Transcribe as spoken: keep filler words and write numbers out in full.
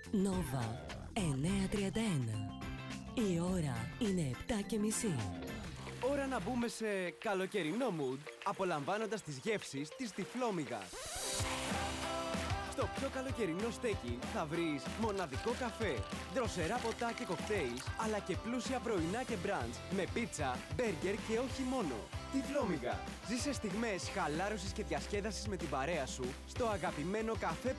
Νόβα εννιακόσια τριάντα ένα. Η ώρα είναι επτά και μισή. Ώρα να μπούμε σε καλοκαιρινό mood, απολαμβάνοντας τις γεύσεις της Τυφλόμυγας. Στο πιο καλοκαιρινό στέκι θα βρεις μοναδικό καφέ, δροσερά ποτά και κοκτέιλ, αλλά και πλούσια πρωινά και μπραντς με πίτσα, μπέργκερ και όχι μόνο. Τυφλόμυγα. Ζήσε στιγμές χαλάρωσης και διασκέδασης με την παρέα σου στο αγαπημένο καφέ